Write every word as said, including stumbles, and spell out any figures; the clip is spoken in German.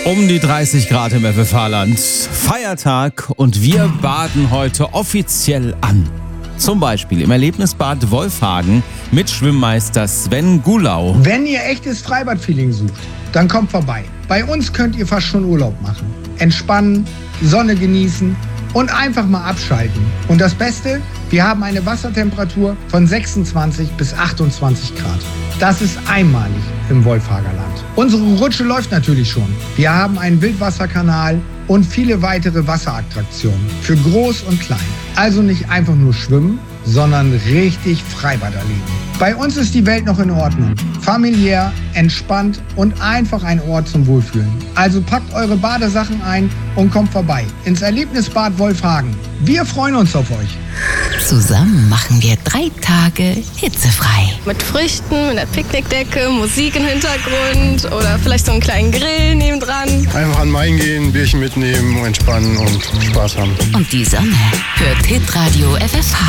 Um die dreißig Grad im F F H-Land. Feiertag und wir baden heute offiziell an. Zum Beispiel im Erlebnisbad Wolfhagen mit Schwimmmeister Sven Gulau. Wenn ihr echtes Freibad-Feeling sucht, dann kommt vorbei. Bei uns könnt ihr fast schon Urlaub machen. Entspannen, Sonne genießen und einfach mal abschalten. Und das Beste, wir haben eine Wassertemperatur von sechsundzwanzig bis achtundzwanzig Grad. Das ist einmalig im Wolfhager Land. Unsere Rutsche läuft natürlich schon. Wir haben einen Wildwasserkanal und viele weitere Wasserattraktionen für Groß und Klein. Also nicht einfach nur schwimmen, sondern richtig Freibad erleben. Bei uns ist die Welt noch in Ordnung. Familiär, entspannt und einfach ein Ort zum Wohlfühlen. Also packt eure Badesachen ein und kommt vorbei ins Erlebnisbad Wolfhagen. Wir freuen uns auf euch. Zusammen machen wir drei Tage hitzefrei. Mit Früchten, mit einer Picknickdecke, Musik im Hintergrund oder vielleicht so einen kleinen Grill nebendran. Einfach an den Main gehen, ein Bierchen mitnehmen, entspannen und Spaß haben. Und die Sonne hört Hitradio F F H.